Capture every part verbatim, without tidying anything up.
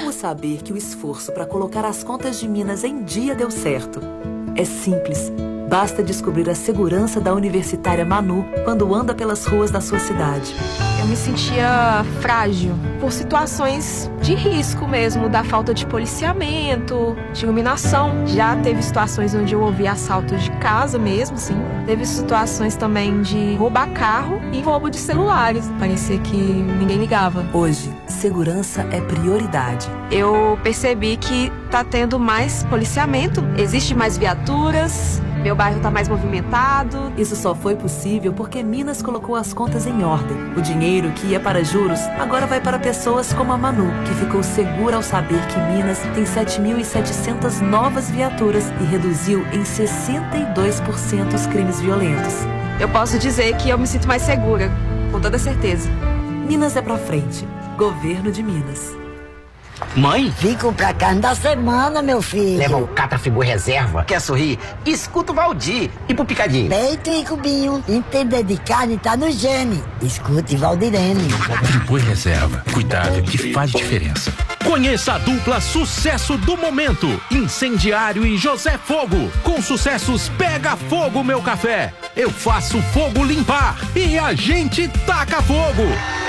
Como saber que o esforço para colocar as contas de Minas em dia deu certo? É simples. Basta descobrir a segurança da universitária Manu quando anda pelas ruas da sua cidade. Eu me sentia frágil por situações de risco mesmo, da falta de policiamento, de iluminação. Já teve situações onde eu ouvi assaltos de casa mesmo, sim. Teve situações também de roubar carro e roubo de celulares. Parecia que ninguém ligava. Hoje, segurança é prioridade. Eu percebi que tá tendo mais policiamento, existe mais viaturas. Meu bairro tá mais movimentado. Isso só foi possível porque Minas colocou as contas em ordem. O dinheiro que ia para juros agora vai para pessoas como a Manu, que ficou segura ao saber que Minas tem sete mil e setecentas novas viaturas e reduziu em sessenta e dois por cento os crimes violentos. Eu posso dizer que eu me sinto mais segura, com toda certeza. Minas é pra frente. Governo de Minas. Mãe? Vim comprar carne da semana, meu filho. Leva o Catrafigu Reserva. Quer sorrir? Escuta o Valdir. E pro picadinho? Peito e cubinho. Entender de carne tá no gene. Escute Valdirene. Friboi Reserva. Cuidado que faz diferença. Conheça a dupla sucesso do momento. Incendiário e José Fogo. Com sucessos Pega Fogo, meu café. Eu faço fogo limpar. E a gente taca fogo.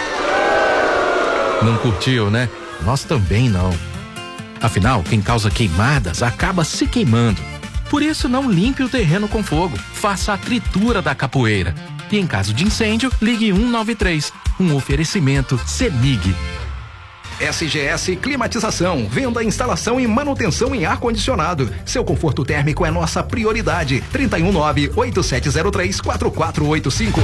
Não curtiu, né? Nós também não. Afinal, quem causa queimadas acaba se queimando. Por isso, não limpe o terreno com fogo. Faça a tritura da capoeira. E em caso de incêndio, ligue um nove três. Um oferecimento CEMIG. S G S Climatização, venda, instalação e manutenção em ar-condicionado. Seu conforto térmico é nossa prioridade. trinta e um nove, oito sete zero três, quatro quatro oito cinco.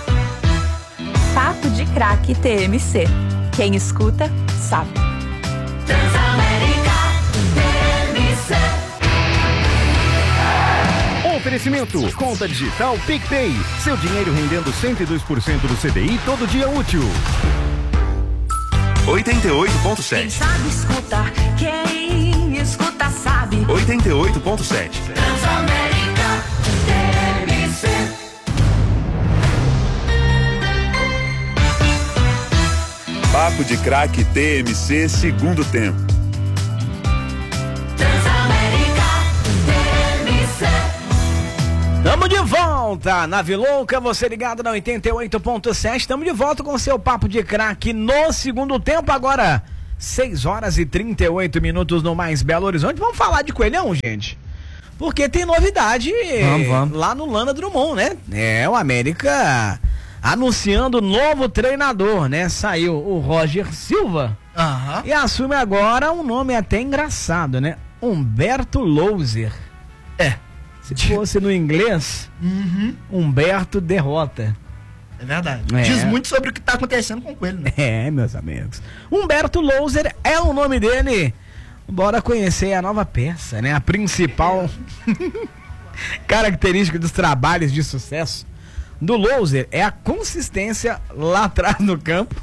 Papo de Craque T M C. Quem escuta, sabe. Transamérica T M C. Oferecimento, conta digital PicPay. Seu dinheiro rendendo cento e dois por cento do C D I todo dia útil. oitenta e oito ponto sete. Quem sabe escutar, quem escuta sabe. oitenta e oito ponto sete. Transamérica T M C. Papo de Craque T M C, segundo tempo. Transamérica T M C. Tamo de volta na Vilouca, você ligado na oitenta e oito ponto sete. Tamo de volta com o seu Papo de Craque no segundo tempo. Agora, seis horas e trinta e oito minutos no Mais Belo Horizonte. Vamos falar de Coelhão, gente? Porque tem novidade vamos, vamos. lá no Lana Drummond, né? É, o América anunciando novo treinador, né? Saiu o Roger Silva uhum. e assume agora um nome até engraçado, né? Humberto Louser. É. Se fosse no inglês, uhum. Humberto Derrota. É verdade. É. Diz muito sobre o que está acontecendo com ele, né? É, meus amigos. Humberto Louser é o nome dele. Bora conhecer a nova peça, né? A principal característica dos trabalhos de sucesso do Louser é a consistência lá atrás no campo.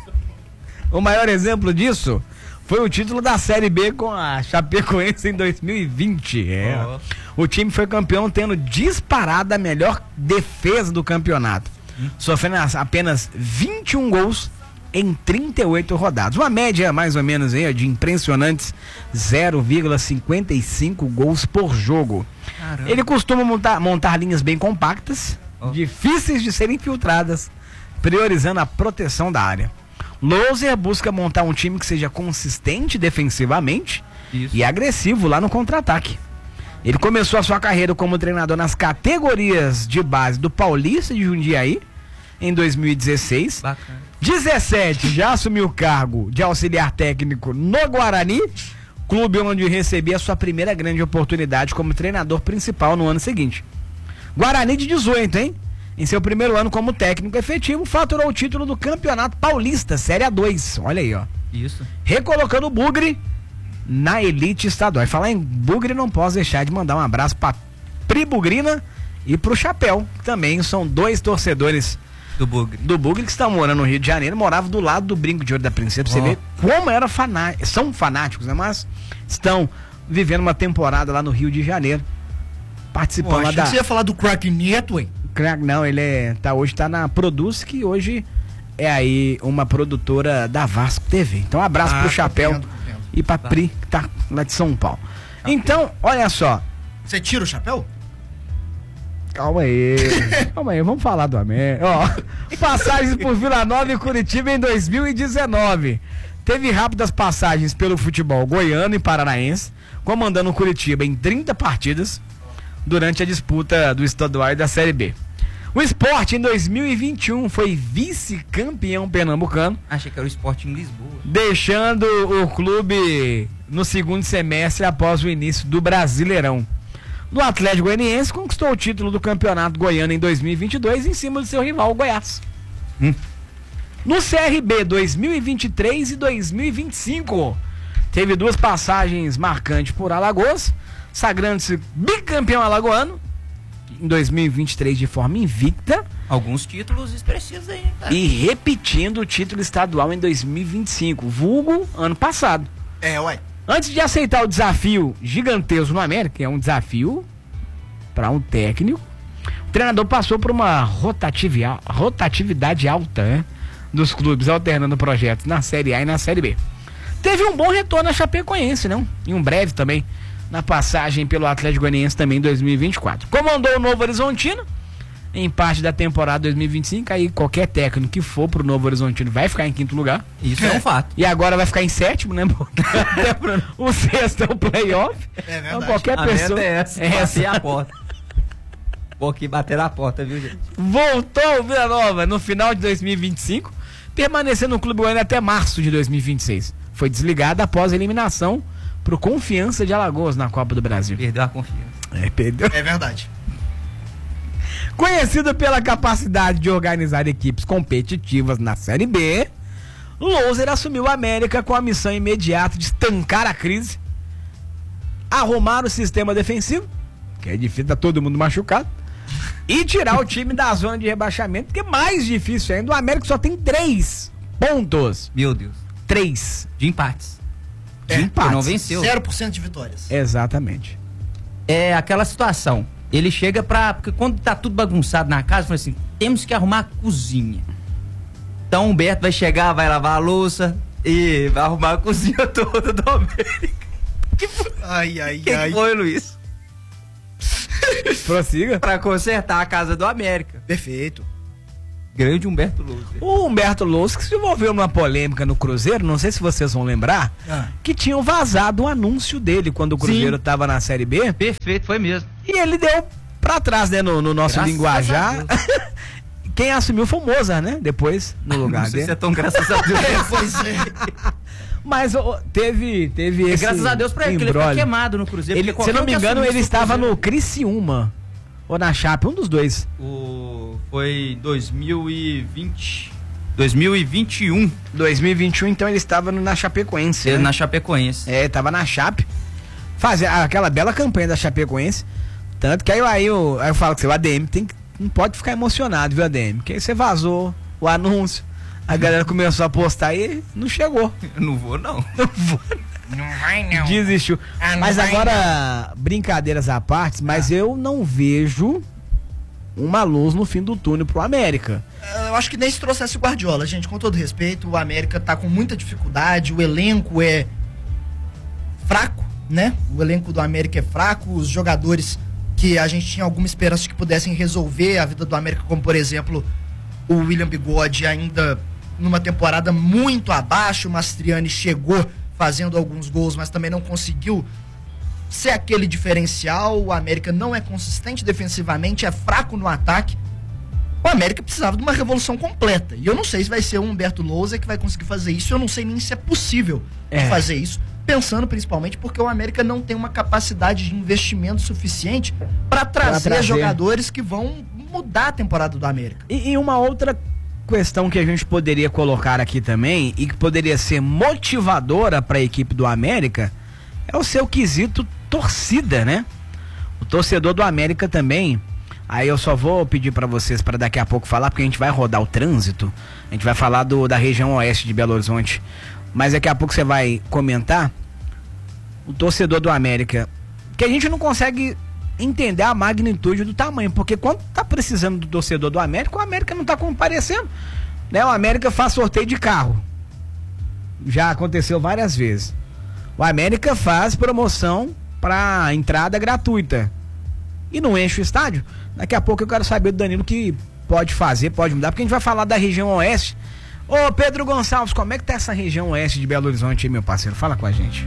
O maior exemplo disso foi o título da Série B com a Chapecoense em dois mil e vinte. É. Oh. O time foi campeão tendo disparado a melhor defesa do campeonato, hum. sofrendo apenas vinte e um gols em trinta e oito rodadas. Uma média mais ou menos aí, de impressionantes zero vírgula cinquenta e cinco gols por jogo. Caramba. Ele costuma montar, montar linhas bem compactas, oh. difíceis de serem filtradas, priorizando a proteção da área. Louser busca montar um time que seja consistente defensivamente Isso. e agressivo lá no contra-ataque. Ele começou a sua carreira como treinador nas categorias de base do Paulista de Jundiaí em dois mil e dezesseis. Bacana. dezessete já assumiu o cargo de auxiliar técnico no Guarani, clube onde recebia a sua primeira grande oportunidade como treinador principal no ano seguinte. Guarani de dezoito, hein? Em seu primeiro ano como técnico efetivo, faturou o título do Campeonato Paulista, Série A dois. Olha aí, ó. Isso. Recolocando o Bugre na elite estadual. E falar em Bugre, não posso deixar de mandar um abraço pra Pri Bugrina e pro Chapéu, que também são dois torcedores do Bugre. Do Bugre que estão morando no Rio de Janeiro, moravam do lado do Brinco de Ouro da Princesa, pra oh. você ver como era fanático, são fanáticos, né? Mas estão vivendo uma temporada lá no Rio de Janeiro, participando oh, lá da... Você ia falar do Crack Neto, hein? Crack, não, ele é, tá, hoje tá na Produz, que hoje é aí uma produtora da Vasco T V. Então um abraço ah, pro Chapéu entendo, entendo. e pra tá. Pri, que tá lá de São Paulo. Tá. Então, olha só. Você tira o chapéu? Calma aí. Calma aí, vamos falar do América. Ó, passagens por Vila Nova e Curitiba em dois mil e dezenove. Teve rápidas passagens pelo futebol goiano e paranaense, comandando o Curitiba em trinta partidas durante a disputa do estadual e da Série B. O Sport em dois mil e vinte e um foi vice-campeão pernambucano. Achei que era o Sport em Lisboa. Deixando o clube no segundo semestre após o início do Brasileirão. No Atlético Goianiense conquistou o título do Campeonato Goiano em dois mil e vinte e dois em cima do seu rival, o Goiás. Hum. No C R B dois mil e vinte e três e dois mil e vinte e cinco teve duas passagens marcantes por Alagoas, sagrando-se bicampeão alagoano em dois mil e vinte e três de forma invicta. Alguns títulos expressivos aí, tá? E repetindo o título estadual em dois mil e vinte e cinco, vulgo ano passado. É, ué. Antes de aceitar o desafio gigantesco no América, que é um desafio para um técnico, o treinador passou por uma rotativi- rotatividade alta, né, dos clubes, alternando projetos na Série A e na Série B. Teve um bom retorno a Chapecoense, não? E um breve também na passagem pelo Atlético Goianiense também em dois mil e vinte e quatro. Comandou o Novo Horizontino em parte da temporada dois mil e vinte e cinco, aí qualquer técnico que for pro Novo Horizontino vai ficar em quinto lugar. Isso é, é um fato. E agora vai ficar em sétimo, né? O sexto é o playoff. É verdade. Então qualquer a pessoa... meta é essa, é bater a porta. Vou aqui bater na porta, viu, gente? Voltou o Vila Nova no final de dois mil e vinte e cinco, permanecendo no Clube Goiano até março de dois mil e vinte e seis. Foi desligado após a eliminação pro Confiança de Alagoas na Copa do Brasil. Perdeu a confiança. É, perdeu. É verdade. Conhecido pela capacidade de organizar equipes competitivas na Série B, Louser assumiu a América com a missão imediata de estancar a crise, arrumar o sistema defensivo, que é difícil, tá todo mundo machucado, e tirar o time da zona de rebaixamento, que é mais difícil ainda. O América só tem três pontos. Meu Deus. Três. De empates. De é, empates. Não venceu. zero por cento de vitórias. Exatamente. É aquela situação. Ele chega pra... Porque quando tá tudo bagunçado na casa, fala assim, temos que arrumar a cozinha. Então o Humberto vai chegar, vai lavar a louça e vai arrumar a cozinha toda do América. Ai, ai, que ai. Que foi, Luiz? Prossiga. Pra consertar a casa do América. Perfeito. Grande Humberto Louser. O Humberto Louser que se envolveu numa polêmica no Cruzeiro, não sei se vocês vão lembrar, ah. que tinham vazado o anúncio dele quando o Cruzeiro Sim. tava na Série B. Perfeito, foi mesmo. E ele deu pra trás, né, no, no nosso graças linguajar. Quem assumiu foi o Mozart, né? Depois, no lugar não sei dele. Se é tão graças a Deus. É, pois é. Mas ó, teve, teve esse graças a Deus pra ele, porque ele foi queimado no Cruzeiro. Ele, se não me engano, ele estava Cruzeiro. no Criciúma. Ou na Chape, um dos dois. O... Foi dois mil e vinte. dois mil e vinte e um. dois mil e vinte e um, então ele estava na Chapecoense. Ele né? na Chapecoense. É, estava na Chape. Fazia aquela bela campanha da Chapecoense. Tanto que aí, aí, eu, aí eu falo que o A D M tem que, não pode ficar emocionado, viu, A D M? Porque aí você vazou o anúncio. A galera começou a postar e não chegou. Eu não vou, não. Não vou. Não vai, não. Desistiu. Ah, não mas vai, agora, não. brincadeiras à parte, mas ah. eu não vejo uma luz no fim do túnel pro América. Eu acho que nem se trouxesse o Guardiola, gente, com todo respeito, o América tá com muita dificuldade, o elenco é fraco, né? O elenco do América é fraco, os jogadores que a gente tinha alguma esperança de que pudessem resolver a vida do América, como por exemplo, o William Bigode, ainda numa temporada muito abaixo, o Mastriani chegou fazendo alguns gols, mas também não conseguiu ser aquele diferencial. O América não é consistente defensivamente, é fraco no ataque. O América precisava de uma revolução completa. E eu não sei se vai ser o Humberto Louser que vai conseguir fazer isso. Eu não sei nem se é possível é. fazer isso. Pensando principalmente porque o América não tem uma capacidade de investimento suficiente para trazer, trazer jogadores que vão mudar a temporada do América. E, e uma outra questão que a gente poderia colocar aqui também e que poderia ser motivadora para a equipe do América é o seu quesito torcida, né? O torcedor do América também. Aí eu só vou pedir para vocês para daqui a pouco falar, porque a gente vai rodar o trânsito, a gente vai falar do, da região oeste de Belo Horizonte, mas daqui a pouco você vai comentar o torcedor do América, que a gente não consegue entender a magnitude do tamanho, porque quando tá precisando do torcedor do América, o América não tá comparecendo, né? O América faz sorteio de carro, já aconteceu várias vezes. O América faz promoção para entrada gratuita e não enche o estádio. Daqui a pouco eu quero saber do Danilo que pode fazer, pode mudar, porque a gente vai falar da região oeste. Ô Pedro Gonçalves, como é que tá essa região oeste de Belo Horizonte aí, meu parceiro? Fala com a gente.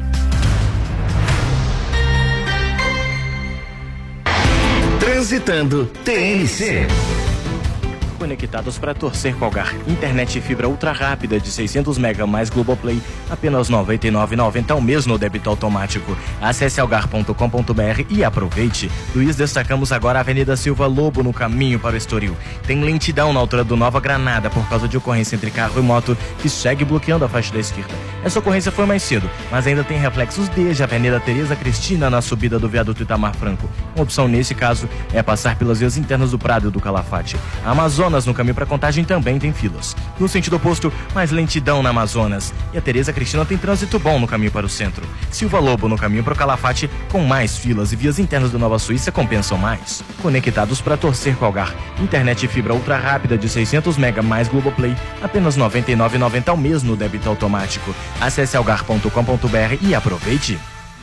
Transitando T N C. Conectados para torcer com Algar. Internet e fibra ultra rápida de seiscentos mega mais Globoplay, apenas noventa e nove reais e noventa centavos ao mês no débito automático. Acesse algar ponto com ponto br e aproveite. Luiz, destacamos agora a Avenida Silva Lobo no caminho para o Estoril. Tem lentidão na altura do Nova Granada por causa de ocorrência entre carro e moto que segue bloqueando a faixa da esquerda. Essa ocorrência foi mais cedo, mas ainda tem reflexos desde a Avenida Tereza Cristina na subida do viaduto Itamar Franco. Uma opção nesse caso é passar pelas vias internas do Prado e do Calafate. A Amazonas no caminho para Contagem também tem filas. No sentido oposto, mais lentidão na Amazonas. E a Tereza Cristina tem trânsito bom no caminho para o centro. Silva Lobo no caminho para o Calafate com mais filas e vias internas do Nova Suíça compensam mais. Conectados para torcer com Algar. Internet e fibra ultra rápida de seiscentos mega mais Globoplay, apenas noventa e nove reais e noventa centavos ao mês no débito automático. Acesse algar ponto com ponto br e aproveite.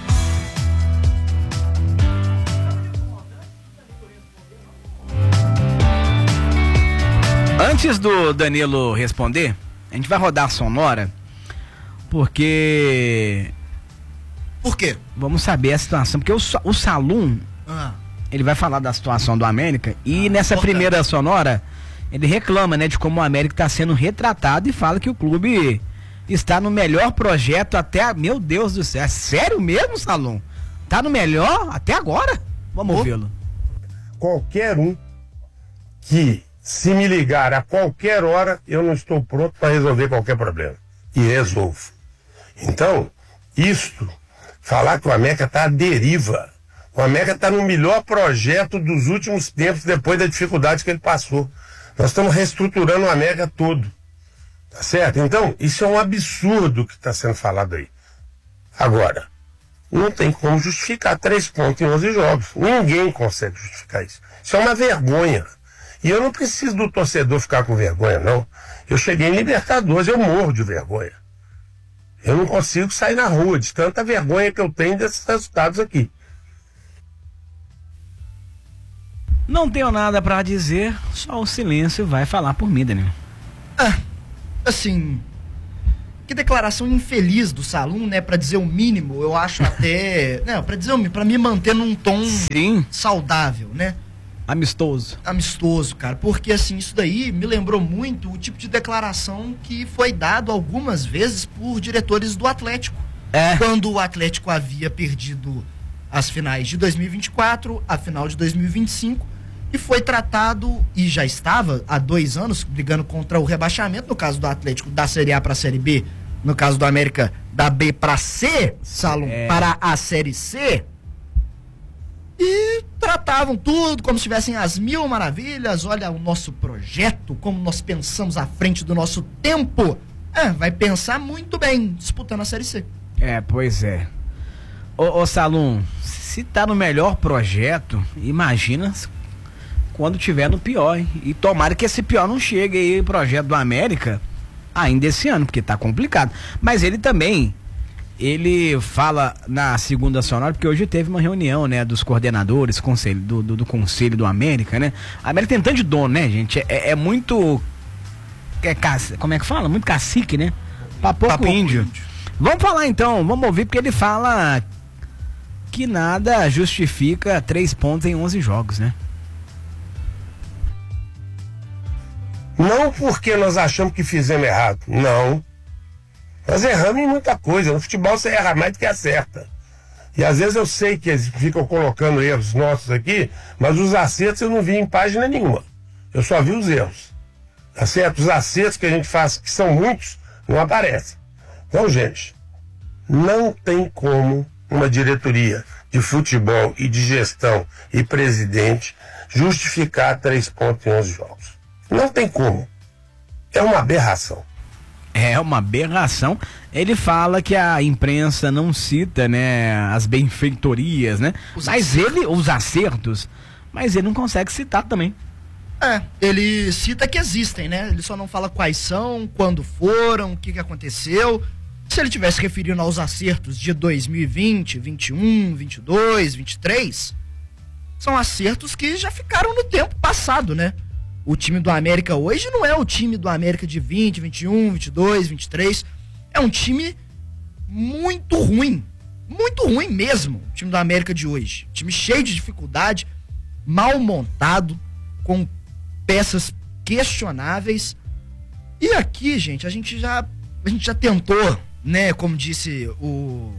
Antes do Danilo responder, a gente vai rodar a sonora, porque... Por quê? Vamos saber a situação, porque o, o Salum, ah. ele vai falar da situação do América, e ah, nessa importante. primeira sonora, ele reclama, né, de como o América está sendo retratado e fala que o clube está no melhor projeto até... A, meu Deus do céu, é sério mesmo, Salum? Tá no melhor até agora? Vamos oh. ouvi-lo. Qualquer um que... se me ligar a qualquer hora, eu não estou pronto para resolver qualquer problema. E resolvo. Então, isto, falar que o América está à deriva. O América está no melhor projeto dos últimos tempos, depois da dificuldade que ele passou. Nós estamos reestruturando o América todo. Tá certo? Então, isso é um absurdo que está sendo falado aí. Agora, não tem como justificar três pontos em onze jogos. Ninguém consegue justificar isso. Isso é uma vergonha. E eu não preciso do torcedor ficar com vergonha, não. Eu cheguei em Libertadores, eu morro de vergonha. Eu não consigo sair na rua de tanta vergonha que eu tenho desses resultados aqui. Não tenho nada pra dizer, só o silêncio vai falar por mim, Danilo. Ah, assim... Que declaração infeliz do Salum, né? Pra dizer o mínimo, eu acho até... Não, pra dizer o mínimo, pra me manter num tom Sim. saudável, né? Amistoso. Amistoso, cara. Porque, assim, isso daí me lembrou muito o tipo de declaração que foi dado algumas vezes por diretores do Atlético. É. Quando o Atlético havia perdido as finais de dois mil e vinte e quatro, a final de dois mil e vinte e cinco, e foi tratado, e já estava há dois anos, brigando contra o rebaixamento, no caso do Atlético, da Série A para a Série B, no caso do América, da B para C, Salom, é. para a Série C, e tratavam tudo como se tivessem as mil maravilhas. Olha o nosso projeto, como nós pensamos à frente do nosso tempo. É, vai pensar muito bem disputando a Série C. É, pois é. Ô, ô Salum, se tá no melhor projeto, imagina quando tiver no pior, hein? E tomara que esse pior não chegue aí, o projeto do América, ainda esse ano, porque tá complicado. Mas ele também... Ele fala na segunda sonora, porque hoje teve uma reunião, né, dos coordenadores, conselho, do, do, do Conselho do América, né? A América tem tanto de dono, né, gente? É, é muito... É, como é que fala? Muito cacique, né? Pra pouco, pra pouco índio. índio. Vamos falar então, vamos ouvir, porque ele fala que nada justifica três pontos em onze jogos, né? Não porque nós achamos que fizemos errado, não. Nós erramos em muita coisa. No futebol você erra mais do que acerta. E às vezes eu sei que eles ficam colocando erros nossos aqui, mas os acertos eu não vi em página nenhuma. Eu só vi os erros. Tá certo? Os acertos que a gente faz, que são muitos, não aparecem. Então, gente, não tem como uma diretoria de futebol e de gestão e presidente justificar três pontos em onze jogos. Não tem como. É uma aberração. É uma aberração. Ele fala que a imprensa não cita, né, as benfeitorias, né? Os mas acertos. ele, os acertos, mas ele não consegue citar também. É, ele cita que existem, né? Ele só não fala quais são, quando foram, o que que aconteceu. Se ele tivesse referindo aos acertos de dois mil e vinte, vinte e um, vinte e dois, vinte e três, são acertos que já ficaram no tempo passado, né? O time do América hoje não é o time do América de vinte, vinte e um, vinte e dois, vinte e três. É um time muito ruim. Muito ruim mesmo, o time do América de hoje. Time cheio de dificuldade, mal montado, com peças questionáveis. E aqui, gente, a gente já, a gente já tentou, né, como disse o,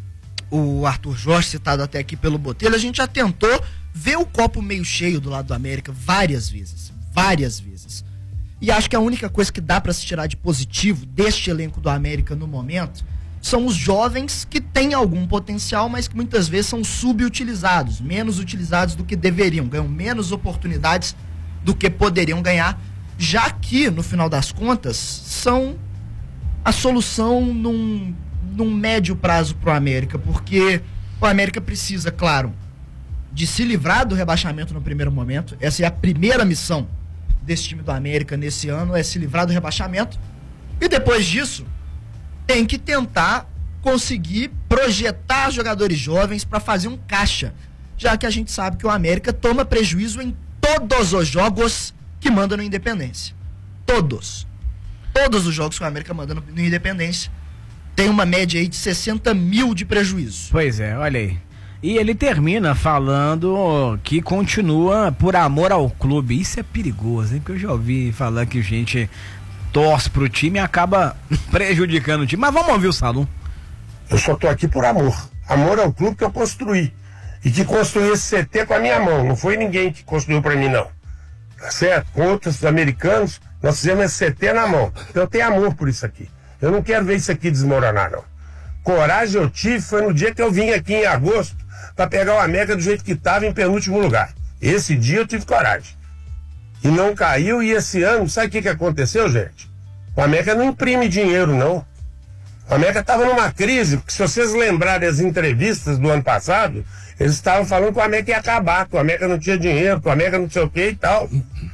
o Arthur Jorge, citado até aqui pelo Botelho, a gente já tentou ver o copo meio cheio do lado do América várias vezes, várias vezes. E acho que a única coisa que dá para se tirar de positivo deste elenco do América no momento são os jovens que têm algum potencial, mas que muitas vezes são subutilizados, menos utilizados do que deveriam, ganham menos oportunidades do que poderiam ganhar, já que, no final das contas, são a solução num, num médio prazo para o América, porque o América precisa, claro, de se livrar do rebaixamento no primeiro momento. Essa é a primeira missão desse time do América nesse ano, é se livrar do rebaixamento, e depois disso tem que tentar conseguir projetar jogadores jovens para fazer um caixa, já que a gente sabe que o América toma prejuízo em todos os jogos que manda no Independência. Todos. Todos os jogos que o América manda no, no Independência tem uma média aí de sessenta mil de prejuízo. Pois é, olha aí. E ele termina falando que continua por amor ao clube. Isso é perigoso, hein? Porque eu já ouvi falar que a gente torce pro time e acaba prejudicando o time. Mas vamos ouvir o Salum. Eu só tô aqui por amor. Amor ao clube que eu construí. E que construí esse C T com a minha mão. Não foi ninguém que construiu pra mim, não. Tá certo? Com outros americanos, nós fizemos esse C T na mão. Então eu tenho amor por isso aqui. Eu não quero ver isso aqui desmoronar, não. Coragem eu tive foi no dia que eu vim aqui em agosto para pegar o América do jeito que estava em penúltimo lugar. Esse dia eu tive coragem. E não caiu, e esse ano, sabe o que, que aconteceu, gente? O América não imprime dinheiro, não. O América estava numa crise, porque se vocês lembrarem as entrevistas do ano passado, eles estavam falando que o América ia acabar, que o América não tinha dinheiro, que o América não sei o que e tal.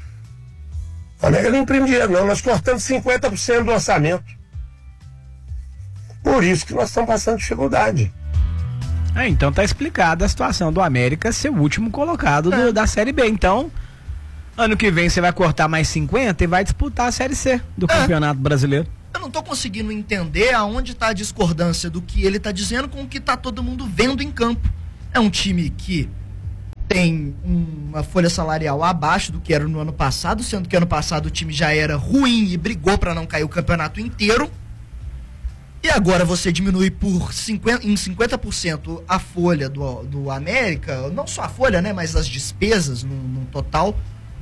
O América não imprime dinheiro, não. Nós cortamos cinquenta por cento do orçamento. Por isso que nós estamos passando dificuldade. É, então tá explicada a situação do América ser o último colocado do, da Série B. Então, ano que vem você vai cortar mais cinquenta e vai disputar a Série C do é. Campeonato Brasileiro. Eu não tô conseguindo entender aonde tá a discordância do que ele tá dizendo com o que tá todo mundo vendo em campo. É um time que tem uma folha salarial abaixo do que era no ano passado, sendo que ano passado o time já era ruim e brigou para não cair o campeonato inteiro. E agora você diminui por cinquenta, em cinquenta por cento a folha do, do América, não só a folha, né, mas as despesas no, no total.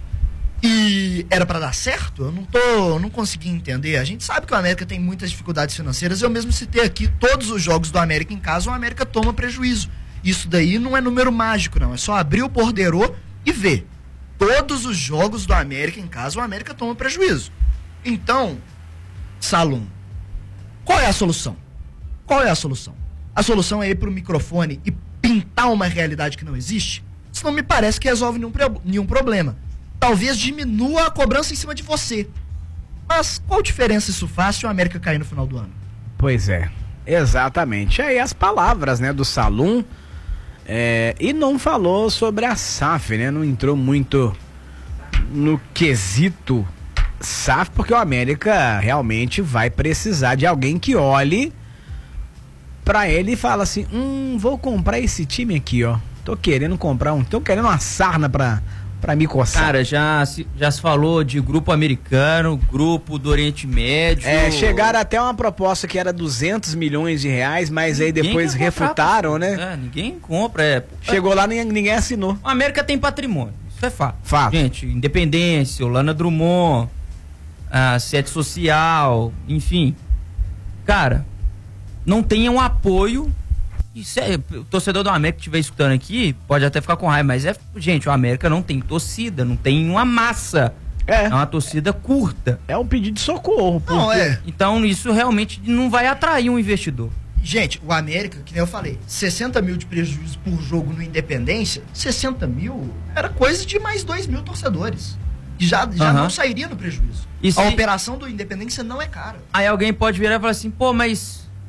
E era para dar certo? Eu não tô, não consegui entender. A gente sabe que o América tem muitas dificuldades financeiras. Eu mesmo citei aqui todos os jogos do América em casa, o América toma prejuízo. Isso daí não é número mágico, não. É só abrir o borderô e ver. Todos os jogos do América em casa, o América toma prejuízo. Então, Salum, qual é a solução? Qual é a solução? A solução é ir pro microfone e pintar uma realidade que não existe? Isso não me parece que resolve nenhum, nenhum problema. Talvez diminua a cobrança em cima de você. Mas qual diferença isso faz se o América cair no final do ano? Pois é, exatamente. Aí as palavras, né, do Salum, é, e não falou sobre a S A F, né? Não entrou muito no quesito S A F, porque o América realmente vai precisar de alguém que olhe pra ele e fala assim, hum, vou comprar esse time aqui, ó. Tô querendo comprar um, tô querendo uma sarna pra, pra me coçar. Cara, já se, já se falou de grupo americano, grupo do Oriente Médio. É, chegaram até uma proposta que era duzentos milhões de reais, mas ninguém aí depois refutaram, né? É, ninguém compra, é. Chegou lá, ninguém, ninguém assinou. O América tem patrimônio, isso é fato. Fato. Gente, Independência, Holanda Drummond, a Sede Social, enfim. Cara, não tenham apoio. E se é, o torcedor do América que estiver escutando aqui pode até ficar com raiva, mas é, gente, o América não tem torcida, não tem uma massa. É, é uma torcida curta. É um pedido de socorro. Não, porque... é. Então isso realmente não vai atrair um investidor. Gente, o América, que nem eu falei, sessenta mil de prejuízo por jogo no Independência, sessenta mil era coisa de mais dois mil torcedores. E já, já uhum. não sairia no prejuízo. E a se... operação do Independência não é cara. Aí alguém pode virar e falar assim, pô, mas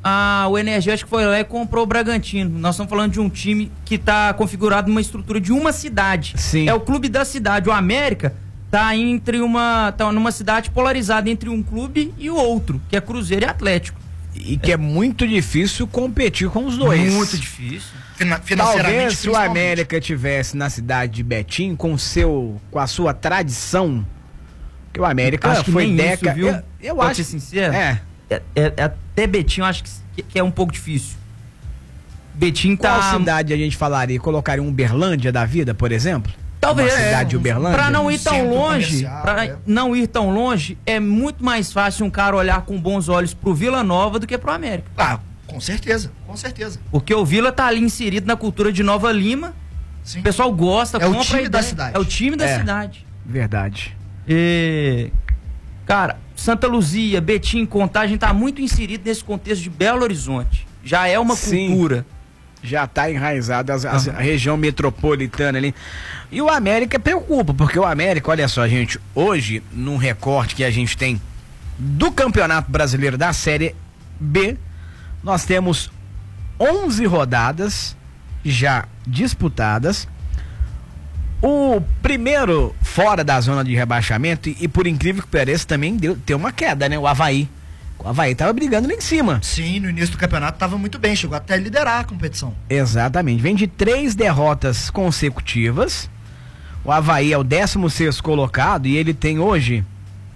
a, o Energético foi lá e comprou o Bragantino. Nós estamos falando de um time que está configurado numa estrutura de uma cidade. Sim. É o clube da cidade. O América tá entre uma, tá numa cidade polarizada entre um clube e o outro, que é Cruzeiro e Atlético. E que é, é muito difícil competir com os dois. Muito difícil. Fina, Talvez se o América tivesse na cidade de Betim com seu, com a sua tradição, que o América acho que foi nem década. Isso, viu? Eu, eu Pode acho. ser sincero. É. É, é, é até Betim eu acho que, que é um pouco difícil. Betim tá. Qual cidade a gente falaria? Colocaria um Uberlândia da vida, por exemplo? Talvez. Uma cidade de Uberlândia. Pra não ir tão longe, para é. não ir tão longe, é muito mais fácil um cara olhar com bons olhos pro Vila Nova do que pro América. Ah, com certeza, com certeza. Porque o Vila tá ali inserido na cultura de Nova Lima. Sim. O pessoal gosta, é compra o time a da ideia. cidade. É o time da É. cidade. Verdade. E, cara, Santa Luzia, Betim, Contagem tá muito inserido nesse contexto de Belo Horizonte. Já é uma Sim. cultura. Já está enraizada a, Uhum. a região metropolitana ali. E o América preocupa, porque o América, olha só, gente, hoje, num recorte que a gente tem do Campeonato Brasileiro da Série B, nós temos onze rodadas já disputadas. O primeiro fora da zona de rebaixamento, e, e por incrível que pareça, também deu, tem uma queda, né? O Avaí. O Avaí tava brigando lá em cima. Sim, no início do campeonato tava muito bem, chegou até a liderar a competição. Exatamente, vem de três derrotas consecutivas. O Avaí é o décimo sexto colocado e ele tem hoje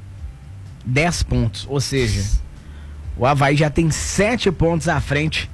dez pontos, ou seja, o Avaí já tem sete pontos à frente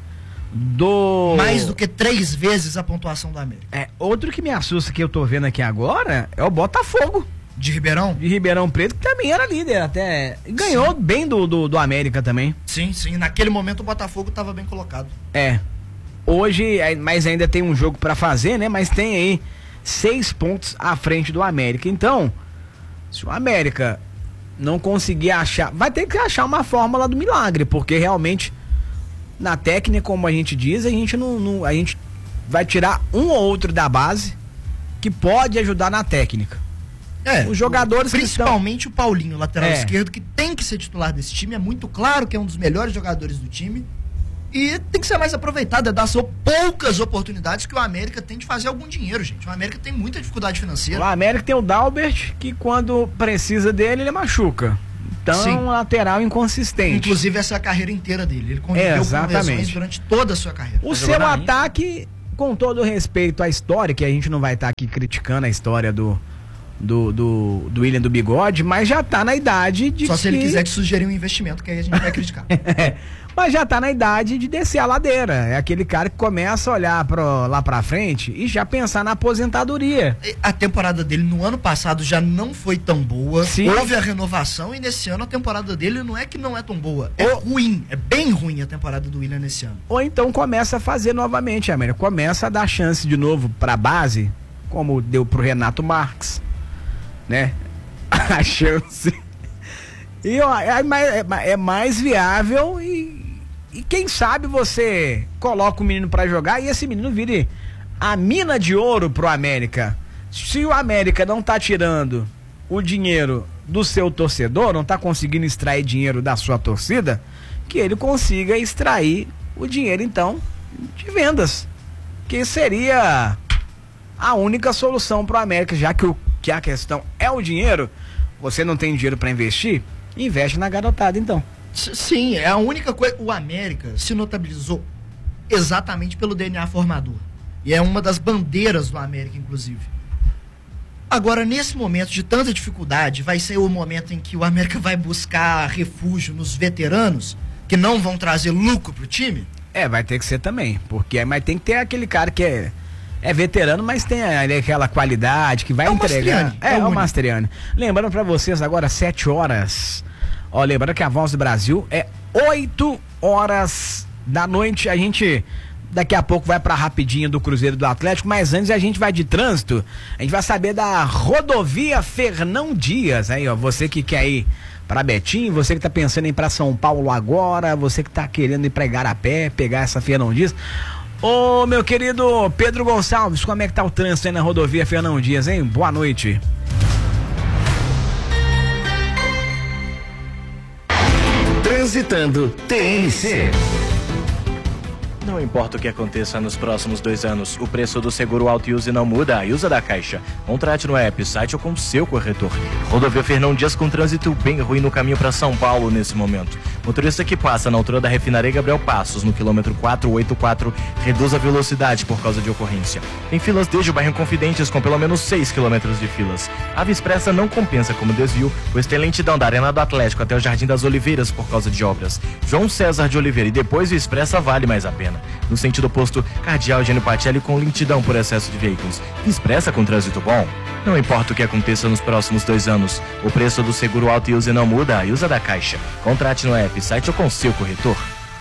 do... Mais do que três vezes a pontuação do América. É, outro que me assusta que eu tô vendo aqui agora é o Botafogo. De Ribeirão? De Ribeirão Preto, que também era líder até. Ganhou sim. bem do, do, do América também. Sim, sim. Naquele momento o Botafogo estava bem colocado. É. Hoje, mas ainda tem um jogo para fazer, né? Mas tem aí seis pontos à frente do América. Então, se o América não conseguir achar, vai ter que achar uma fórmula do milagre, porque realmente na técnica, como a gente diz, a gente não, não a gente vai tirar um ou outro da base que pode ajudar na técnica. É, os jogadores principalmente estão... o Paulinho, lateral é. esquerdo, que tem que ser titular desse time, é muito claro que é um dos melhores jogadores do time e tem que ser mais aproveitado, é dar só poucas oportunidades que o América tem de fazer algum dinheiro, gente. O América tem muita dificuldade financeira. O América tem o Dalbert, que quando precisa dele, ele machuca. Então, Sim. um lateral inconsistente. Inclusive, essa é a carreira inteira dele. Ele conviveu com lesões durante toda a sua carreira. O seu ataque, com todo respeito à história, que a gente não vai estar aqui criticando a história do Do, do, do William do Bigode, mas já tá na idade de Só que... se ele quiser te sugerir um investimento, que aí a gente vai criticar. É, mas já tá na idade de descer a ladeira. É aquele cara que começa a olhar pro, lá pra frente e já pensar na aposentadoria. A temporada dele no ano passado já não foi tão boa. Sim. Houve a renovação e nesse ano a temporada dele não é que não é tão boa. É Ou... ruim, é bem ruim a temporada do William nesse ano. Ou então começa a fazer novamente, América. Começa a dar chance de novo pra base, como deu pro Renato Marques. Né? A chance. E ó, é, mais, é mais viável e, e quem sabe você coloca o menino pra jogar e esse menino vire a mina de ouro pro América. Se o América não tá tirando o dinheiro do seu torcedor, não tá conseguindo extrair dinheiro da sua torcida, que ele consiga extrair o dinheiro então de vendas, que seria a única solução pro América, já que o que a questão é o dinheiro, você não tem dinheiro para investir, investe na garotada então. Sim, é a única coisa. O América se notabilizou exatamente pelo D N A formador. E é uma das bandeiras do América, inclusive. Agora, nesse momento de tanta dificuldade, vai ser o momento em que o América vai buscar refúgio nos veteranos, que não vão trazer lucro pro time? É, vai ter que ser também, porque mas tem que ter aquele cara que é É veterano, mas tem ali aquela qualidade que vai é entregar. Mastriani, é, é o único. Mastriani. Lembrando pra vocês agora, sete horas. Ó, lembrando que a Voz do Brasil é oito horas da noite. A gente daqui a pouco vai pra rapidinho do Cruzeiro do Atlético, mas antes a gente vai de trânsito. A gente vai saber da rodovia Fernão Dias. Aí, ó, você que quer ir para Betim, você que tá pensando em ir pra São Paulo agora, você que tá querendo ir pra Igarapé, pegar essa Fernão Dias. Ô, meu querido Pedro Gonçalves, como é que tá o trânsito aí na rodovia Fernão Dias, hein? Boa noite. Transitando T N C. Não importa o que aconteça nos próximos dois anos, o preço do seguro Auto Use não muda, a usa da Caixa. Contrate no app, site ou com seu corretor. Rodovia Fernão Dias com trânsito bem ruim no caminho para São Paulo nesse momento. Motorista que passa na altura da refinaria Gabriel Passos, no quilômetro quatrocentos e oitenta e quatro, reduz a velocidade por causa de ocorrência. Tem filas desde o bairro Confidentes com pelo menos seis quilômetros de filas. A Via Expressa não compensa como desvio, pois tem lentidão da Arena do Atlético até o Jardim das Oliveiras por causa de obras. João César de Oliveira e depois Via Expressa vale mais a pena. No sentido oposto, Cardeal Eugênio Patelli com lentidão por excesso de veículos. Expressa com trânsito bom? Não importa o que aconteça nos próximos dois anos, o preço do seguro Auto Use não muda, a usa da Caixa. Contrate no app, site ou com seu corretor.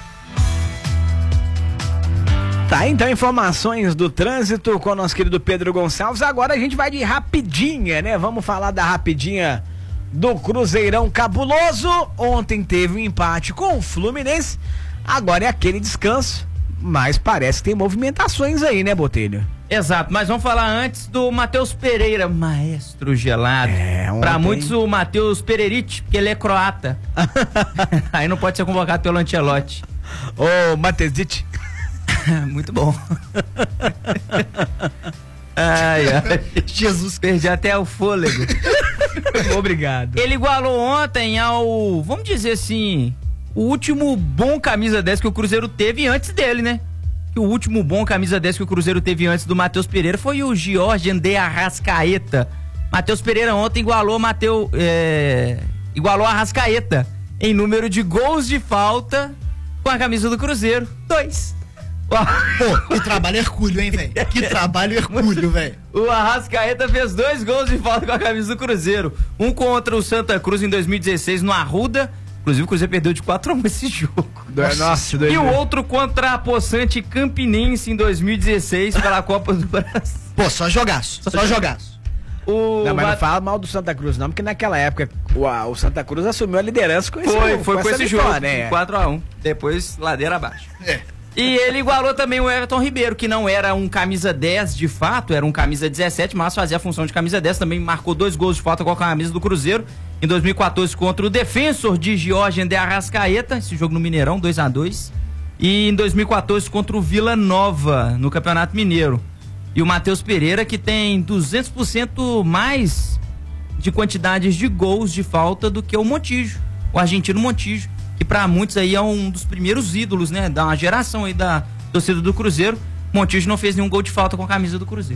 Tá, então informações do trânsito com o nosso querido Pedro Gonçalves. Agora a gente vai de rapidinha, né? Vamos falar da rapidinha do Cruzeirão cabuloso. Ontem teve um empate com o Fluminense, agora é aquele descanso. Mas parece que tem movimentações aí, né, Botelho? Exato, mas vamos falar antes do Matheus Pereira, maestro gelado. É, ontem... Pra muitos o Matheus Pereirite, porque ele é croata. Aí não pode ser convocado pelo Ancelotti. Ô, Matheusite. Muito bom. Ai, ai. Jesus, perdi até o fôlego. Obrigado. Ele igualou ontem ao, vamos dizer assim, o último bom camisa dez que o Cruzeiro teve antes dele, né? Que o último bom camisa dez que o Cruzeiro teve antes do Matheus Pereira foi o Jorge de Arrascaeta. Matheus Pereira ontem igualou Mateu, é, igualou a Arrascaeta em número de gols de falta com a camisa do Cruzeiro. Dois. Pô, que trabalho hercúleo, hein, velho? Que trabalho hercúleo, velho. O Arrascaeta fez dois gols de falta com a camisa do Cruzeiro. Um contra o Santa Cruz em dois mil e dezesseis no Arruda. Inclusive o Cruzeiro perdeu de quatro a um esse jogo. Nossa, Nossa, e o outro contra a Poçante Campinense em dois mil e dezesseis pela Copa do Brasil. Pô, só jogaço, só, só jogaço. O não, mas não fala mal do Santa Cruz não, porque naquela época o, o Santa Cruz assumiu a liderança com esse Foi, jogo, foi com, com esse vitória, jogo, né? quatro a um. Depois, ladeira abaixo. É. E ele igualou também o Everton Ribeiro, que não era um camisa dez de fato, era um camisa dezessete, mas fazia a função de camisa dez, também marcou dois gols de falta com a camisa do Cruzeiro, em dois mil e quatorze contra o Defensor de Jorge de Arrascaeta, esse jogo no Mineirão, dois a dois, e em dois mil e quatorze contra o Vila Nova, no Campeonato Mineiro. E o Matheus Pereira, que tem duzentos por cento mais de quantidades de gols de falta do que o Montijo, o argentino Montijo, que pra muitos aí é um dos primeiros ídolos, né, da uma geração aí da torcida do Cruzeiro. Montijo não fez nenhum gol de falta com a camisa do Cruzeiro.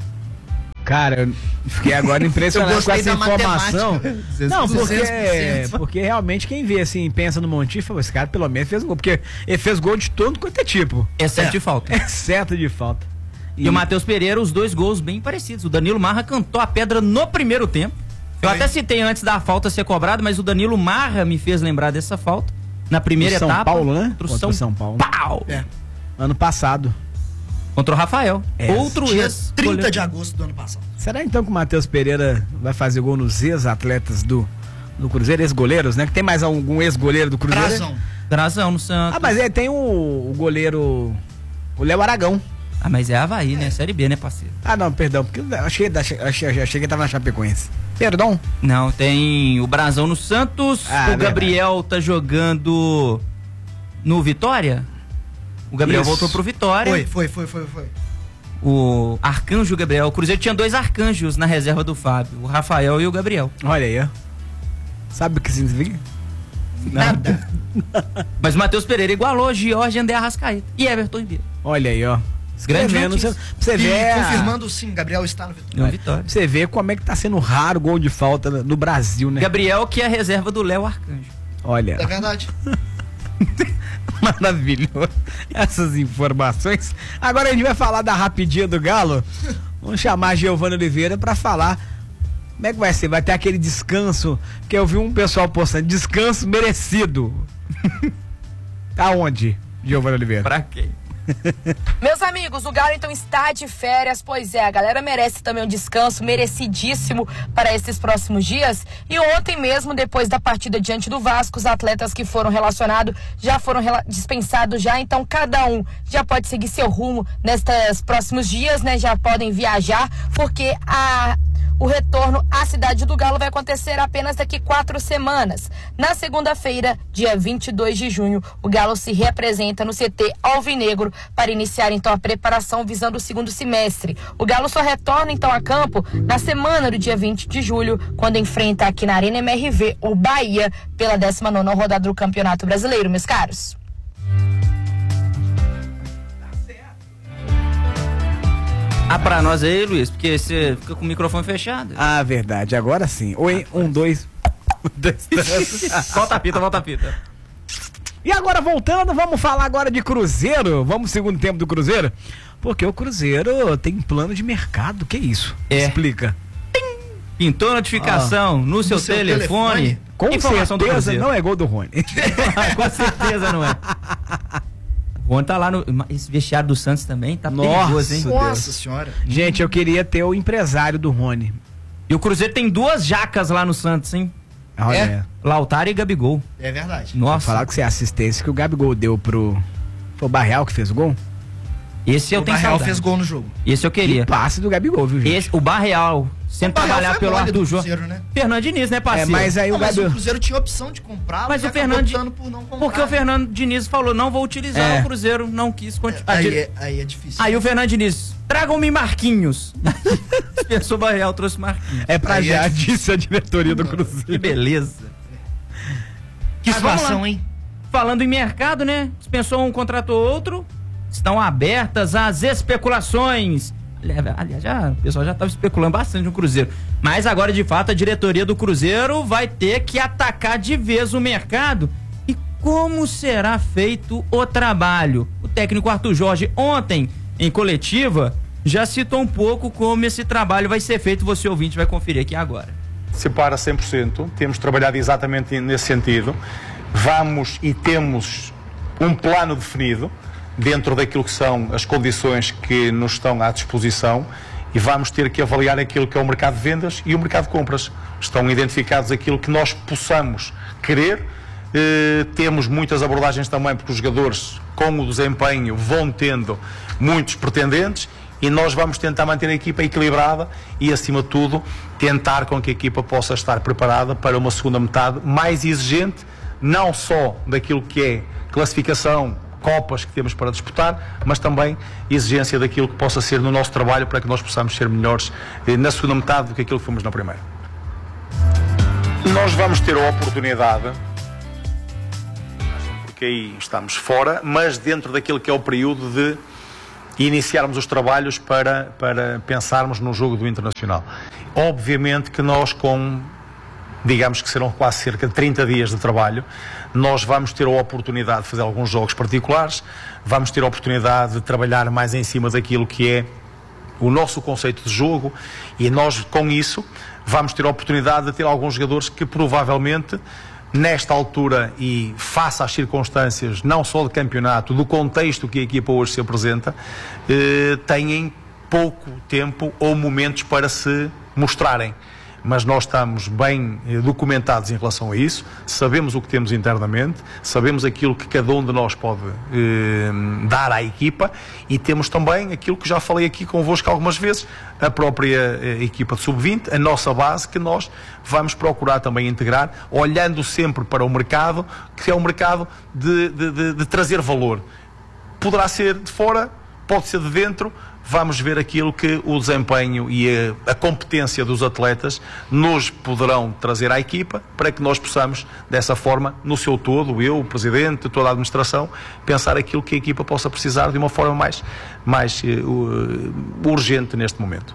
Cara, eu fiquei agora impressionado com essa informação. Não, porque, porque realmente quem vê assim, pensa no Montijo, fala, esse cara pelo menos fez gol, porque ele fez gol de todo quanto é tipo. Exceto é, de falta. Exceto de falta. E, e o Matheus Pereira, os dois gols bem parecidos. O Danilo Marra cantou a pedra no primeiro tempo. Eu Foi. até citei antes da falta ser cobrada, mas o Danilo Marra me fez lembrar dessa falta. Na primeira São etapa. São Paulo, né? Contra o São, São Paulo. Pau! É. Ano passado. Contra o Rafael. É. Outro ex. trinta de agosto do ano passado. Será então que o Matheus Pereira vai fazer gol nos ex-atletas do, do Cruzeiro, ex-goleiros, né? Que tem mais algum ex-goleiro do Cruzeiro? Drazão. Drazão no Santos. Ah, mas aí tem o, o goleiro, o Léo Aragão. Ah, mas é Avaí, né? Série B, né, parceiro? Ah, não, perdão, porque eu achei, achei, achei que tava na Chapecoense. Perdão? Não, tem o Brazão no Santos, ah, o Gabriel verdade. Tá jogando no Vitória. O Gabriel Isso. voltou pro Vitória. Foi, foi, foi, foi, foi. O Arcanjo Gabriel. O Cruzeiro tinha dois arcanjos na reserva do Fábio, o Rafael e o Gabriel. Olha aí, ó. Sabe o que significa? Nada. Mas o Matheus Pereira igualou Jorge André Arrascaeta e Everton Ribeiro. Olha aí, ó. Grande você, você vê e, confirmando sim, Gabriel está no Vitória. Vitória. Você vê como é que tá sendo raro o gol de falta no Brasil, né? Gabriel, que é a reserva do Léo Arcanjo. Olha. É verdade. Maravilhoso. Essas informações. Agora a gente vai falar da rapidinha do Galo. Vamos chamar a Giovana Oliveira pra falar como é que vai ser. Vai ter aquele descanso, que eu vi um pessoal postando, descanso merecido. Aonde, Giovana Oliveira? Pra quem? Meus amigos, o Galo então está de férias, pois é, a galera merece também um descanso merecidíssimo para esses próximos dias. E ontem mesmo, depois da partida diante do Vasco, os atletas que foram relacionados já foram rela- dispensados já, então cada um já pode seguir seu rumo nestes próximos dias, né? Já podem viajar, porque a o retorno à cidade do Galo vai acontecer apenas daqui quatro semanas. Na segunda-feira, dia vinte e dois de junho, o Galo se reapresenta no C T Alvinegro para iniciar então a preparação visando o segundo semestre. O Galo só retorna então a campo na semana do dia vinte de julho, quando enfrenta aqui na Arena M R V o Bahia pela décima nona rodada do Campeonato Brasileiro, meus caros. Ah, pra nós aí, Luiz, porque você fica com o microfone fechado. Ah, verdade, agora sim. Oi, um, dois. dois volta a fita, volta a fita. E agora voltando, vamos falar agora de Cruzeiro. Vamos pro segundo tempo do Cruzeiro? Porque o Cruzeiro tem plano de mercado, que isso? É. Explica. Pintou notificação ah, no seu, seu telefone. telefone. Com informação certeza não é gol do Rony. Com certeza não é. O Rony tá lá no... Esse vestiário do Santos também tá perigoso, hein? Nossa senhora. Gente, eu queria ter o empresário do Rony. E o Cruzeiro tem duas jacas lá no Santos, hein? Olha. É. Lautaro e Gabigol. É verdade. Nossa. Vou falar que você é a assistência que o Gabigol deu pro... Foi o Barreal que fez o gol? Esse eu o tenho Barreal saudade. fez gol no jogo. Esse eu queria. Que passe do Gabigol, viu, gente? Esse, o Barreal, sendo trabalhar pelo Arthur Jorge. Né? Fernando Diniz, né, parceiro? É, mas aí não, o Gabigol... mas o Cruzeiro tinha opção de comprar, mas o Fernando por não comprar. Porque o Fernando Diniz falou, não vou utilizar, é. o Cruzeiro não quis continuar. É, aí, é, aí é difícil. Aí né? o Fernando Diniz, tragam-me Marquinhos. Dispensou o Barreal, trouxe Marquinhos. É pra aí já, é disse a diretoria do Cruzeiro. Que beleza. Que situação, hein? Falando em mercado, né? Dispensou um, contratou outro. Estão abertas as especulações. Aliás, já, o pessoal já estava especulando bastante no Cruzeiro. Mas agora, de fato, a diretoria do Cruzeiro vai ter que atacar de vez o mercado. E como será feito o trabalho? O técnico Arthur Jorge, ontem, em coletiva, já citou um pouco como esse trabalho vai ser feito. Você, ouvinte, vai conferir aqui agora. Se para cem por cento, temos trabalhado exatamente nesse sentido. Vamos e temos um plano definido dentro daquilo que são as condições que nos estão à disposição e vamos ter que avaliar aquilo que é o mercado de vendas e o mercado de compras. Estão identificados aquilo que nós possamos querer. Eh, temos muitas abordagens também, porque os jogadores, com o desempenho, vão tendo muitos pretendentes e nós vamos tentar manter a equipa equilibrada e, acima de tudo, tentar com que a equipa possa estar preparada para uma segunda metade mais exigente, não só daquilo que é classificação, copas que temos para disputar, mas também exigência daquilo que possa ser no nosso trabalho para que nós possamos ser melhores eh, na segunda metade do que aquilo que fomos na primeira. Nós vamos ter a oportunidade, porque aí estamos fora, mas dentro daquilo que é o período de iniciarmos os trabalhos para, para pensarmos no jogo do Internacional. Obviamente que nós, com, digamos que serão quase cerca de trinta dias de trabalho, nós vamos ter a oportunidade de fazer alguns jogos particulares, vamos ter a oportunidade de trabalhar mais em cima daquilo que é o nosso conceito de jogo e nós, com isso, vamos ter a oportunidade de ter alguns jogadores que provavelmente, nesta altura e face às circunstâncias, não só de campeonato, do contexto que a equipa hoje se apresenta, eh, têm pouco tempo ou momentos para se mostrarem. Mas nós estamos bem eh, documentados em relação a isso, sabemos o que temos internamente, sabemos aquilo que cada um de nós pode eh, dar à equipa e temos também aquilo que já falei aqui convosco algumas vezes, a própria eh, equipa de sub vinte, a nossa base, que nós vamos procurar também integrar, olhando sempre para o mercado, que é um mercado de, de, de, de trazer valor. Poderá ser de fora, pode ser de dentro. Vamos ver aquilo que o desempenho e a, a competência dos atletas nos poderão trazer à equipa para que nós possamos, dessa forma, no seu todo, eu, o Presidente, toda a Administração, pensar aquilo que a equipa possa precisar de uma forma mais, mais uh, urgente neste momento.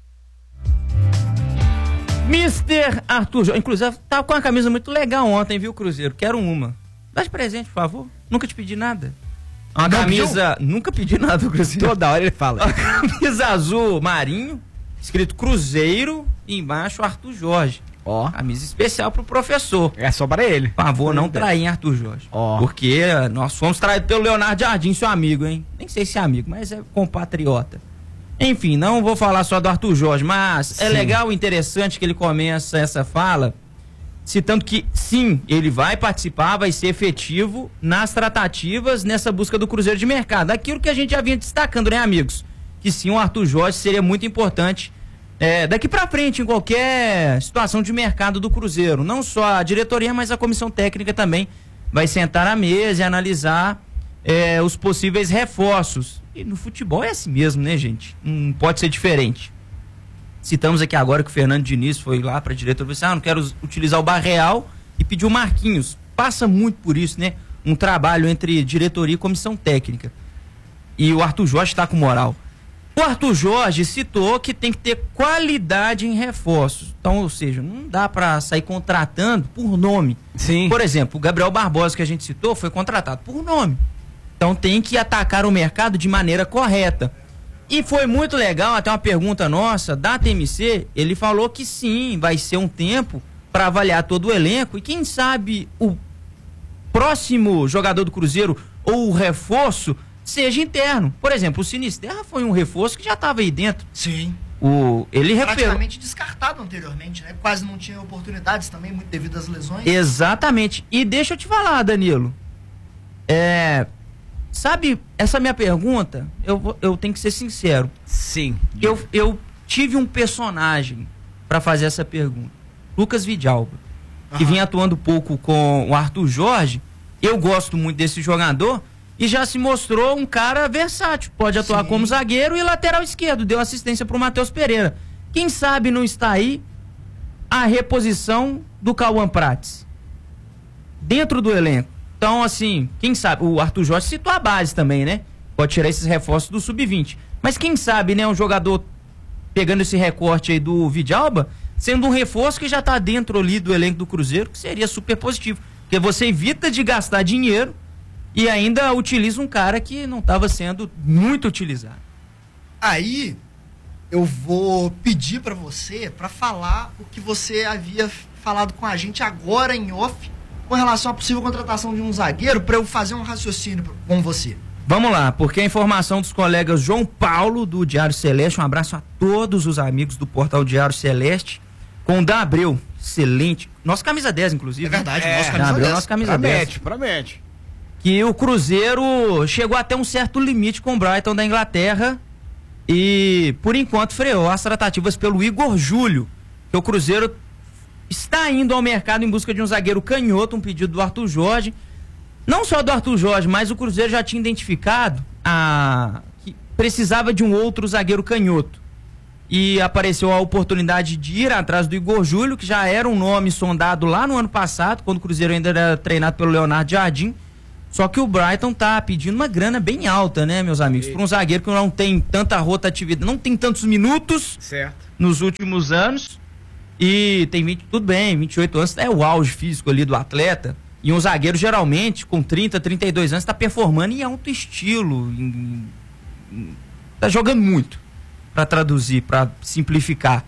mister Arthur Jorge, inclusive, tá com uma camisa muito legal ontem, viu, Cruzeiro? Quero uma. Dá de presente, por favor. Nunca te pedi nada. Uma não camisa... Pediu? Nunca pedi nada do Cruzeiro. Toda hora ele fala. Uma camisa azul marinho, escrito Cruzeiro e embaixo Arthur Jorge. Ó. Oh. Camisa especial pro professor. É só para ele. Por favor, não trair em Arthur Jorge. Ó. Oh. Porque nós fomos traídos pelo Leonardo Jardim, seu amigo, hein? Nem sei se é amigo, mas é compatriota. Enfim, não vou falar só do Arthur Jorge, mas sim, é legal e interessante que ele começa essa fala citando que, sim, ele vai participar, vai ser efetivo nas tratativas, nessa busca do Cruzeiro de mercado. Aquilo que a gente já vinha destacando, né, amigos? Que sim, o Arthur Jorge seria muito importante é, daqui pra frente, em qualquer situação de mercado do Cruzeiro. Não só a diretoria, mas a comissão técnica também vai sentar à mesa e analisar é, os possíveis reforços. E no futebol é assim mesmo, né, gente? Não pode ser diferente. Citamos aqui agora que o Fernando Diniz foi lá pra diretoria e disse, ah, não quero utilizar o Barreal, e pediu o Marquinhos. Passa muito por isso, né? Um trabalho entre diretoria e comissão técnica. E o Arthur Jorge está com moral. O Arthur Jorge citou que tem que ter qualidade em reforços. Então, ou seja, não dá para sair contratando por nome. Sim. Por exemplo, o Gabriel Barbosa, que a gente citou, foi contratado por nome. Então tem que atacar o mercado de maneira correta. E foi muito legal, até uma pergunta nossa, da T M C, ele falou que sim, vai ser um tempo para avaliar todo o elenco e quem sabe o próximo jogador do Cruzeiro ou o reforço seja interno. Por exemplo, o Sinisterra foi um reforço que já estava aí dentro. Sim. O, ele praticamente descartado anteriormente, né? Quase não tinha oportunidades também, muito devido às lesões. Exatamente. E deixa eu te falar, Danilo. É, sabe, essa minha pergunta, eu, eu tenho que ser sincero. Sim. Eu, eu tive um personagem para fazer essa pergunta. Lucas Vidalba, que vinha atuando pouco com o Arthur Jorge. Eu gosto muito desse jogador e já se mostrou um cara versátil. Pode atuar Sim. como zagueiro e lateral esquerdo. Deu assistência pro Matheus Pereira. Quem sabe não está aí a reposição do Cauã Prates dentro do elenco. Então, assim, quem sabe, o Arthur Jorge citou a base também, né? Pode tirar esses reforços do sub vinte. Mas quem sabe, né, um jogador pegando esse recorte aí do Vidalba, sendo um reforço que já está dentro ali do elenco do Cruzeiro, que seria super positivo. Porque você evita de gastar dinheiro e ainda utiliza um cara que não estava sendo muito utilizado. Aí, eu vou pedir para você, para falar o que você havia falado com a gente agora em off, com relação à possível contratação de um zagueiro, para eu fazer um raciocínio com você. Vamos lá, porque a informação dos colegas João Paulo, do Diário Celeste, um abraço a todos os amigos do portal Diário Celeste, com o Dan Abreu, excelente, nossa camisa dez, inclusive. É verdade, é, nossa camisa Abreu, dez. nossa camisa promete, dez. Promete, Que o Cruzeiro chegou até um certo limite com o Brighton da Inglaterra e, por enquanto, freou as tratativas pelo Igor Júlio, que o Cruzeiro está indo ao mercado em busca de um zagueiro canhoto, um pedido do Arthur Jorge. Não só do Arthur Jorge, mas o Cruzeiro já tinha identificado a... que precisava de um outro zagueiro canhoto. E apareceu a oportunidade de ir atrás do Igor Júlio, que já era um nome sondado lá no ano passado, quando o Cruzeiro ainda era treinado pelo Leonardo Jardim. Só que o Brighton tá pedindo uma grana bem alta, né, meus amigos? Para um zagueiro que não tem tanta rotatividade, não tem tantos minutos certo. nos últimos anos. E tem vinte, tudo bem, vinte e oito anos é o auge físico ali do atleta. E um zagueiro, geralmente, com trinta, trinta e dois anos, está performando em alto estilo. Em, em, tá jogando muito, para traduzir, para simplificar.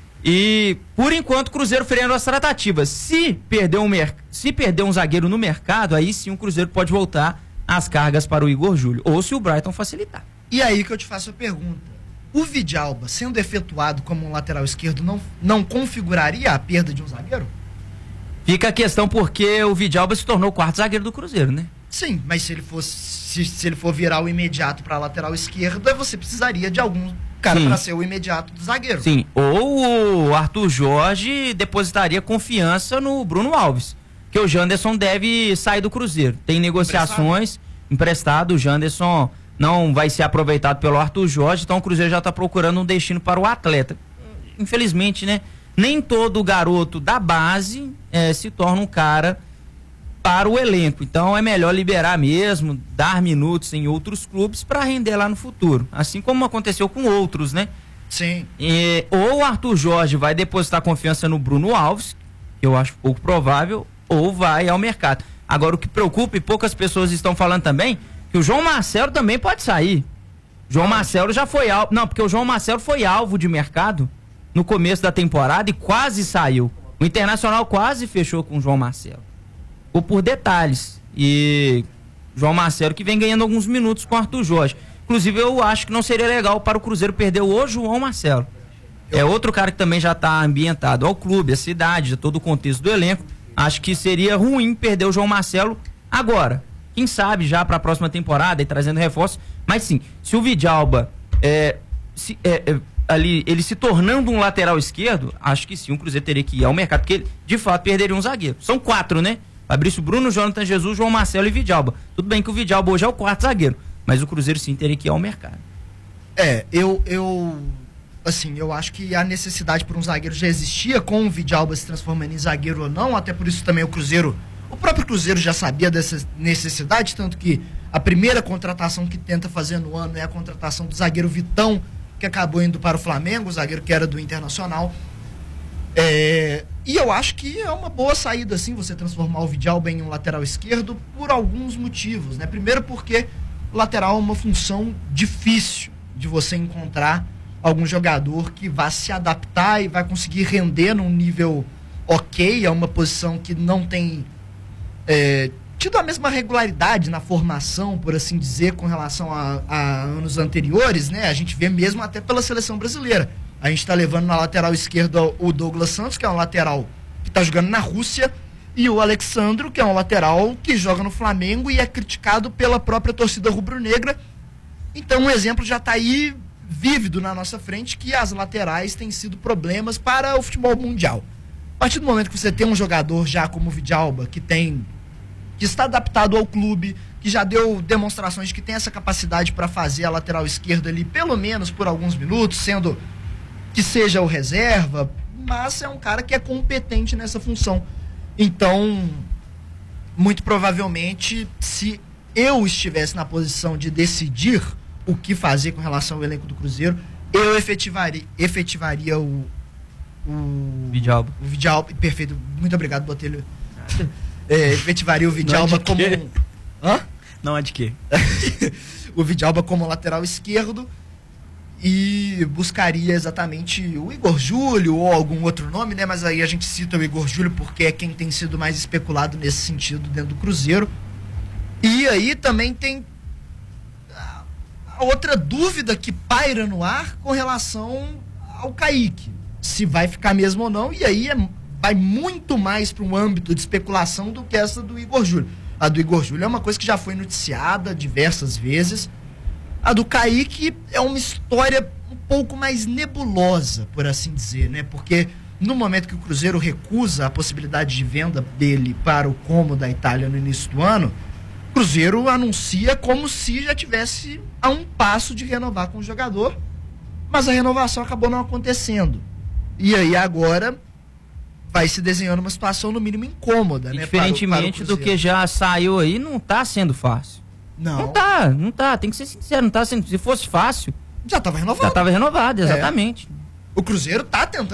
E, por enquanto, o Cruzeiro freando as tratativas. Se perder, um mer- se perder um zagueiro no mercado, aí sim o Cruzeiro pode voltar as cargas para o Igor Júlio. Ou se o Brighton facilitar. E aí que eu te faço a pergunta. O Vidalba, sendo efetuado como um lateral esquerdo, não, não configuraria a perda de um zagueiro? Fica a questão porque o Vidalba se tornou o quarto zagueiro do Cruzeiro, né? Sim, mas se ele for, se, se ele for virar o imediato para lateral esquerdo, aí você precisaria de algum cara para ser o imediato do zagueiro. Sim, ou o Arthur Jorge depositaria confiança no Bruno Alves, que o Janderson deve sair do Cruzeiro. Tem negociações, emprestado, o Janderson não vai ser aproveitado pelo Arthur Jorge, então o Cruzeiro já está procurando um destino para o atleta. Infelizmente, né? Nem todo garoto da base é, se torna um cara para o elenco. Então é melhor liberar mesmo, dar minutos em outros clubes para render lá no futuro. Assim como aconteceu com outros, né? Sim. E, ou o Arthur Jorge vai depositar confiança no Bruno Alves, que eu acho pouco provável, ou vai ao mercado. Agora o que preocupa, e poucas pessoas estão falando também, que o João Marcelo também pode sair. João Marcelo já foi alvo. Não, porque o João Marcelo foi alvo de mercado no começo da temporada e quase saiu. O Internacional quase fechou com o João Marcelo. Ou por detalhes. E João Marcelo que vem ganhando alguns minutos com o Arthur Jorge. Inclusive eu acho que não seria legal para o Cruzeiro perder o João Marcelo. É outro cara que também já está ambientado ao clube, à cidade, a todo o contexto do elenco. Acho que seria ruim perder o João Marcelo agora. Quem sabe já para a próxima temporada e trazendo reforço. Mas sim, se o Vidalba é, se, é, é, ali, ele se tornando um lateral esquerdo, acho que sim, o Cruzeiro teria que ir ao mercado, porque ele, de fato, perderia um zagueiro. São quatro, né? Fabrício Bruno, Jonathan Jesus, João Marcelo e Vidalba. Tudo bem que o Vidalba hoje é o quarto zagueiro, mas o Cruzeiro sim teria que ir ao mercado. É, eu, eu, assim, eu acho que a necessidade por um zagueiro já existia, com o Vidalba se transformando em zagueiro ou não, até por isso também o Cruzeiro, o próprio Cruzeiro já sabia dessa necessidade, tanto que a primeira contratação que tenta fazer no ano é a contratação do zagueiro Vitão, que acabou indo para o Flamengo, o zagueiro que era do Internacional. É, e eu acho que é uma boa saída, assim, você transformar o Vidalba em um lateral esquerdo por alguns motivos, né? Primeiro porque o lateral é uma função difícil de você encontrar algum jogador que vá se adaptar e vai conseguir render num nível ok, é uma posição que não tem é, tido a mesma regularidade na formação, por assim dizer, com relação a, a anos anteriores, né? A gente vê mesmo até pela seleção brasileira. A gente está levando na lateral esquerda o Douglas Santos, que é um lateral que está jogando na Rússia, e o Alexandro, que é um lateral que joga no Flamengo e é criticado pela própria torcida rubro-negra. Então, um exemplo já está aí vívido na nossa frente, que as laterais têm sido problemas para o futebol mundial. A partir do momento que você tem um jogador já como o Vidalba, que tem, que está adaptado ao clube, que já deu demonstrações de que tem essa capacidade para fazer a lateral esquerda ali, pelo menos por alguns minutos, sendo que seja o reserva, mas é um cara que é competente nessa função. Então, muito provavelmente, se eu estivesse na posição de decidir o que fazer com relação ao elenco do Cruzeiro, eu efetivaria, efetivaria o o Vidalba. O Vidalba, perfeito, muito obrigado, Botelho. É, efetivaria o Vidalba como um... Hã? Não é de quê? O Vidalba como lateral esquerdo e buscaria exatamente o Igor Júlio ou algum outro nome, né? Mas aí a gente cita o Igor Júlio porque é quem tem sido mais especulado nesse sentido dentro do Cruzeiro. E aí também tem a outra dúvida que paira no ar com relação ao Kaique, se vai ficar mesmo ou não, e aí é, vai muito mais para um âmbito de especulação do que essa do Igor Júlio. A do Igor Júlio é uma coisa que já foi noticiada diversas vezes. A do Kaique é uma história um pouco mais nebulosa, por assim dizer, né? Porque no momento que o Cruzeiro recusa a possibilidade de venda dele para o Como da Itália no início do ano, o Cruzeiro anuncia como se já tivesse a um passo de renovar com o jogador, mas a renovação acabou não acontecendo. E aí agora vai se desenhando uma situação no mínimo incômoda, né? Diferentemente para o, para o do que já saiu aí, não tá sendo fácil. Não. Não tá, não tá, tem que ser sincero, não tá sendo, se fosse fácil, já tava renovado. Já tava renovado, exatamente. É. O Cruzeiro tá tentando